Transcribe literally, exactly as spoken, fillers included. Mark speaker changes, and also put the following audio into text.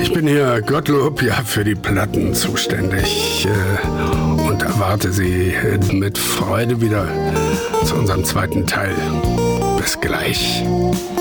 Speaker 1: Ich bin hier Gottlob ja für die Platten zuständig äh, und erwarte Sie äh, mit Freude wieder zu unserem zweiten Teil. Bis gleich.